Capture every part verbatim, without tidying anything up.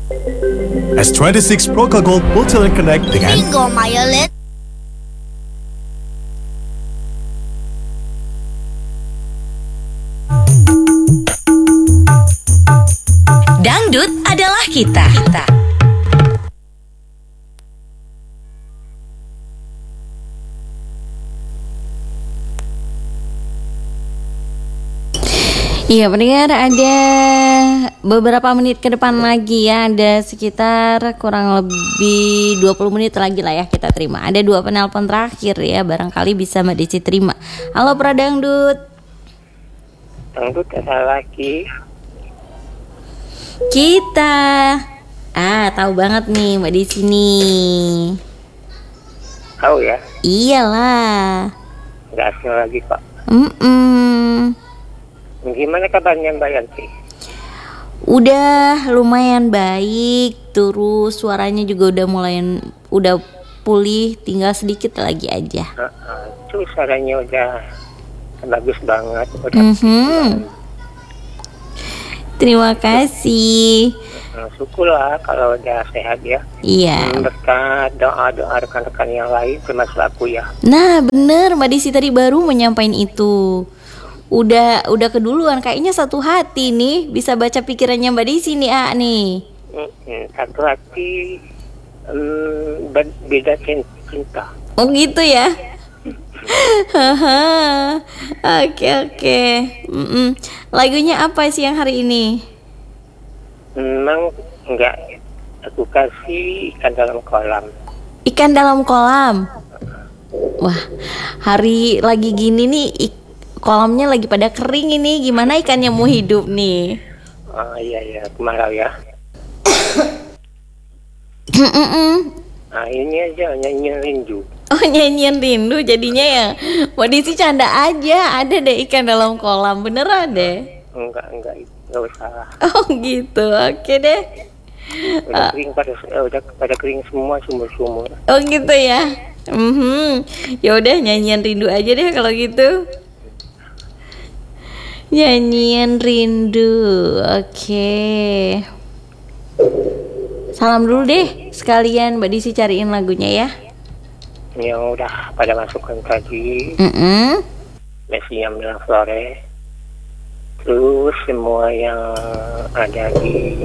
S dua puluh enam Proca Gold Multilink Connect dengan Bingo Mayolet. Dangdut adalah kita. Kita. Iya pendengar, ada beberapa menit ke depan lagi ya. Ada sekitar kurang lebih dua puluh menit lagi lah ya kita terima. Ada dua penelpon terakhir ya, barangkali bisa Mbak Desi terima. Halo Pradangdut. Dangdut ada lagi. Kita Ah tahu banget nih Mbak Desi nih. Tahu ya? Iyalah. Nggak asing lagi Pak. Mm-mm. Gimana kabarnya Mbak Yanti? Udah lumayan baik, terus suaranya juga udah mulai udah pulih, tinggal sedikit lagi aja. Uh, uh, itu suaranya udah bagus banget. Udah Mm-hmm. Terima kasih. uh, syukurlah kalau udah sehat ya. Iya. Berkat doa-doa rekan-rekan yang lain termasuk aku ya. Nah bener Mbak Desi tadi baru menyampaikan itu. Udah udah keduluan, kayaknya satu hati nih, bisa baca pikirannya Mbak Desi nih A nih. Hmm, satu hati um, beda cinta. Oh gitu ya. Haha. Oke oke. Mm-mm. Lagunya apa sih yang hari ini? Memang enggak, aku kasih ikan dalam kolam. Ikan dalam kolam. Wah, hari lagi gini nih ik- kolamnya lagi pada kering ini, gimana ikannya mau hidup nih? Oh iya iya, kemarau ya. Nah ini aja nyanyian rindu. Oh nyanyian rindu jadinya ya. Mbak Desi canda aja, ada deh ikan dalam kolam, beneran deh. Enggak enggak enggak usah. Oh gitu, oke deh. Udah kering pada eh, udah pada kering semua sumur-sumur. Oh gitu ya. Mhm. Ya udah nyanyian rindu aja deh kalau gitu. Nyanyian rindu. Oke. Salam dulu deh sekalian Mbak Desi cariin lagunya ya. Yang udah pada masukkan tadi. Mm-mm. Messi yang bilang sore. Terus semua yang ada di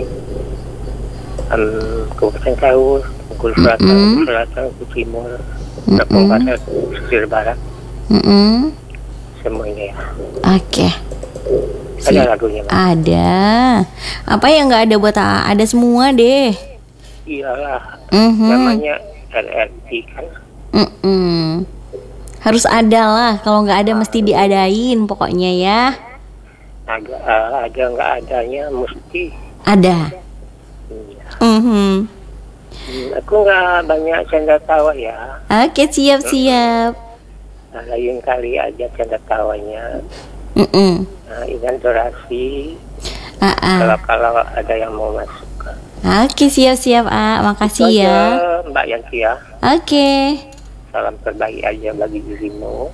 um, Kabupaten Kaur, Bengkulu Selatan, Bengkulu Selatan, Bengkulu Timur, Lampung Barat, Pesisir Barat, Mm-mm. semuanya ya. Oke. Si- Ada lagunya Mas. Ada. Apa yang nggak ada buat A A? Ada semua deh. Iyalah, Mhm. namanya R R I kan. Mm-mm. Harus ada lah. Kalau nggak ada mesti diadain pokoknya ya. Ada uh, ada nggak adanya mesti. Ada. Iya. Mhm. Hmm, aku nggak banyak canda tawa ya. Oke siap-siap. Nah, lain kali aja canda tawanya. Mm-mm. Nah, dengan durasi. A A. Kalau kalau ada yang mau masuk. Oke siap-siap A. Makasih Itu ya. aja, Mbak Yanti ya. Oke. Salam terbaik aja bagi dirimu.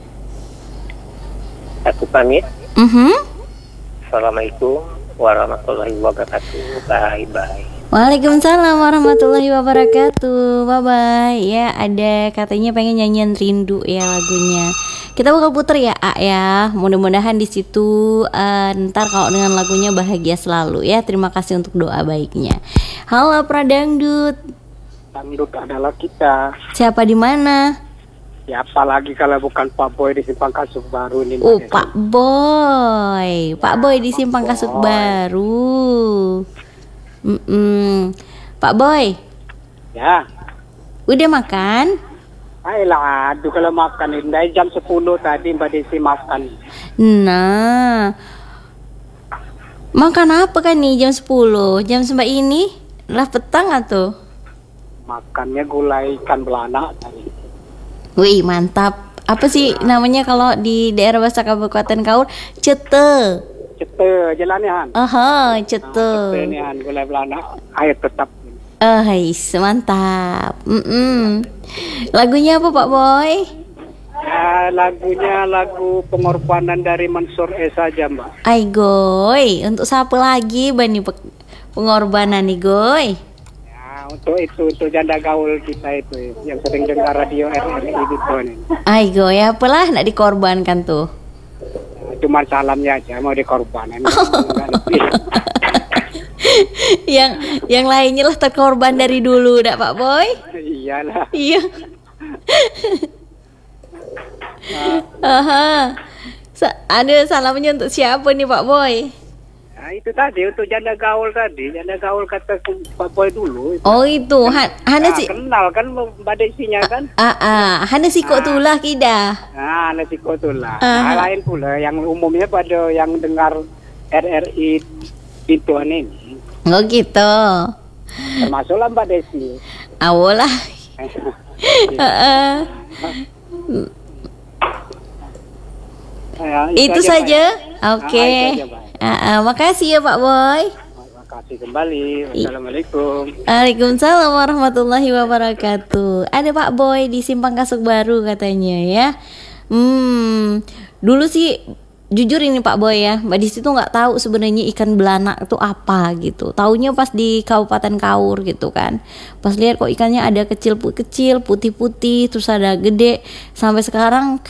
Aku pamit. Mhm. Assalamualaikum warahmatullahi wabarakatuh. Bye bye. Waalaikumsalam warahmatullahi wabarakatuh. Bye bye. Ya ada katanya pengen nyanyian rindu ya lagunya. Kita bakal puter ya A ya. Mudah-mudahan di situ uh, ntar kalau dengan lagunya bahagia selalu ya. Terima kasih untuk doa baiknya. Halo Pradangdut. Dangdut adalah kita. Siapa di mana? Siapa lagi kalau bukan Pak Boy di Simpang Kasuk Baru ini. Oh Mbak Pak Boy. Pak Boy di Simpang Kasuk Boy. Baru. Mm-mm. Pak Boy, Ya. udah makan? Ayolah, aduh kalau makan ini dari jam sepuluh tadi Mbak Desi makan. Nah, makan apa kan nih jam sepuluh? Jam sembilan ini? Lah petang atau? Makannya gulai ikan belana tadi. Wih mantap. Apa sih namanya kalau di daerah bahasa Kabupaten Kaur? Cete. Cete jalannya Han. Aha, Cete cete. ini Han gulai belana. Air tetap. Eh, hais, mantap. Mm-mm. Lagunya apa Pak Boy? Ya, lagunya lagu pengorbanan dari Mansur E saja Mbak. Ay goy, untuk siapa lagi bani pe- pengorbanan nih goy? untuk itu untuk janda gaul kita itu yang sering dengar radio R R I itu nih. Aigo ya apalah nak dikorbankan tuh. Cuma salamnya aja mau dikorbanin. yang yang lainnya lah terkorban dari dulu dak Pak Boy. Iyalah. Iya. Aha. Sa- ada salamnya untuk siapa nih Pak Boy? Nah, itu tadi untuk janda gaul tadi, janda gaul kata Pak Boy dulu. Itu. Oh itu, Han, Hana Nah, si, kenal kan Mbak Desinya kan? ah ah, Hana si kok tulah kida. Nah, nasi kotulah. Ah. Nah, lain pula yang umumnya pada yang dengar R R I itu ini. Oh gitu. Termasuklah Mbak Desi. Awolah. Heeh. Ya, Itu aja, Pak, saja. ya. Oke. Ah, itu aja, Pak. Ah, ah, makasih ya Pak Boy. Terima kasih kembali. Wassalamualaikum. Waalaikumsalam warahmatullahi wabarakatuh. Ada Pak Boy di Simpang Kasuk Baru katanya ya. Hmm, dulu sih jujur ini Pak Boy ya, Mbak Disi tuh nggak tahu sebenarnya ikan belanak itu apa gitu. Taunya pas di Kabupaten Kaur gitu kan. Pas lihat kok ikannya ada kecil-kecil, putih-putih, terus ada gede. Sampai sekarang